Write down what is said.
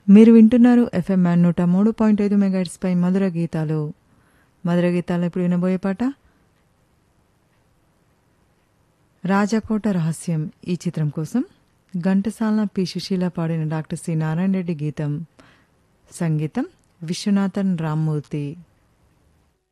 మీరు వింటున్నారు FM 103.5 megahertz పై మధుర గీతాలు. మధుర గీతాలు ఇప్పుడు వినబోయే పాట రాజకోట రహస్యం. ఈ చిత్రం కోసం ఘంటసాల పి సుశీల పాడిన డాక్టర్ సి నారాయణ రెడ్డి గీతం, సంగీతం విశ్వనాథన్ రామ్మూర్తి.